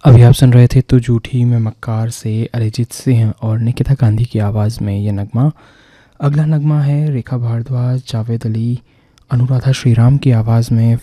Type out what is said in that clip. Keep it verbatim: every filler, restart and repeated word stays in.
अभी आप सुन रहे थे तो झूठी में मक्कार से अरिजीत सिंह और निकिता गांधी की आवाज़ में ये नगमा। अगला नगमा है रेखा भारद्वाज, जावेद अली, अनुराधा श्रीराम की आवाज़ में